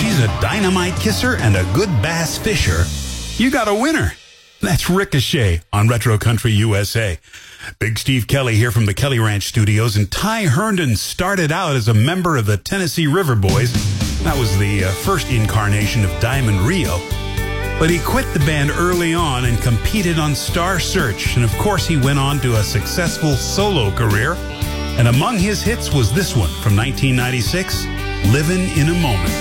she's a dynamite kisser and a good bass fisher, you got a winner. That's Ricochet on Retro Country USA. Big Steve Kelly here from the Kelly Ranch Studios, and Ty Herndon started out as a member of the Tennessee River Boys. That was the first incarnation of Diamond Rio. But he quit the band early on and competed on Star Search, and of course he went on to a successful solo career. And among his hits was this one from 1996, Livin' in a Moment.